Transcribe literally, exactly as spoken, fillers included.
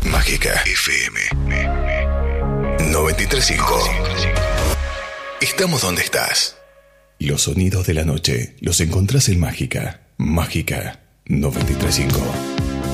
Mágica F M noventa y tres punto cinco. Estamos donde estás. Los sonidos de la noche los encontrás en Mágica. Mágica noventa y tres punto cinco.